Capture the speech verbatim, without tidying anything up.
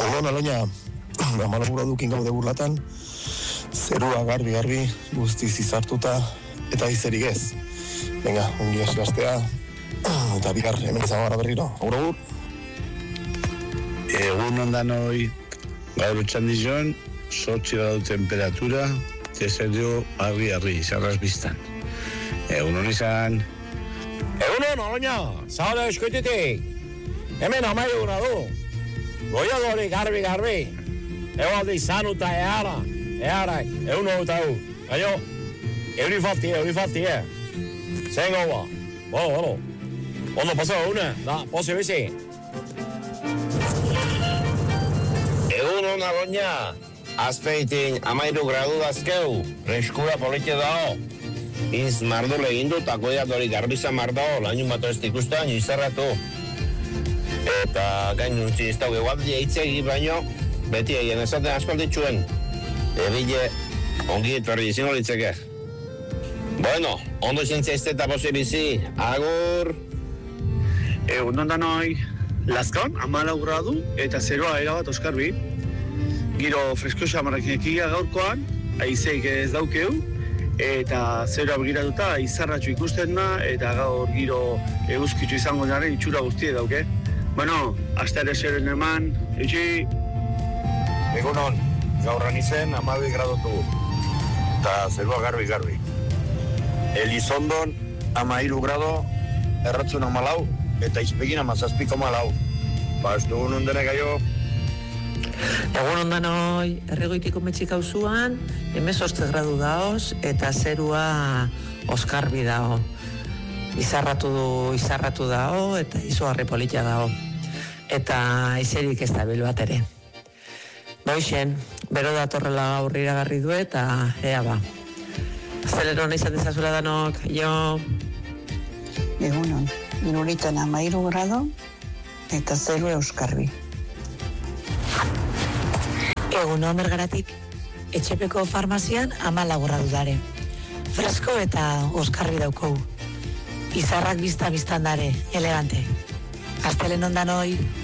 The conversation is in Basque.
Egon, Aloña, amalagura dukin gaude burlatan, zerua garbi-garbi, guztiz izartuta, eta izerik ez. Venga, ongi eslastea, eta bihar hemen izan gara berriro. Agur, agur. Egun ondan hoi, gaur etxandizon, sortzi gradu temperatura, tezerio argi-argi, izarraz biztan. Egun hon izan. Egun hon, Aloña, zahala eskoitetik. Hemen amairu gradu. Goia dori garbi-garbi. Ego aldi zanuta eara, eara, egun hon eta egu. Gaio, euri falti, euri falti, eh. Zengo ba. Bueno, bueno. Ondo pasau egune, da, posi bizi. Egun hon, Aloña, azpeitin amairu gradu dazkeu, reskura polite dao. Iz mardu legindu, takoiak hori garbizan mardao, lainun bat ez ikustean, izarratu. Eta gain nuntzi ez dago egualdi eitzegi baino, beti egin ezaten aspalditxuen. Ebile, ongi etorri izango litzeke. Bueno, ondo zintzea izte eta posi bizi, agur! Egun ondan hoi, Lazkaon, amalau gradu, eta zeroa erabat oskarbi. Giro fresko xamarrakinekia gaurkoan, aizeik ez daukeu, eta zeroa begiratuta izarratxo ikusten da, eta gaur giro eguzkitzu izango naren itxura guztie dauke. Bueno, hasta ere zeren eman, etxi! Egunon, gaurran izen amabi gradotu, eta zerua garbi-garbi. Elizondon amairu grado, erratzun amalau, eta izpegin amazazpiko malau. Ba, ez dugun ondene gaio. Egun ondan hoi, erregoitiko metxik hauzuan, emezortze gradu daoz, eta zerua oskarbi dao. Izarratu du, izarratu dao, eta izugarri politia dao. Eta izerik ez da bil bat ere. Boixen, bero datorrela gaur iragarri du eta ea ba. Zelero nahi zatezazula danok, jo... Egunon, iruritan amairu grado, eta zeru euskarbi. Egunon bergaratik, etxepeko farmazian amalagu gradu dare. Fresko eta oskarbi daukou. Izarrak bizta biztan dare, elegante. Astelen ondan hoi.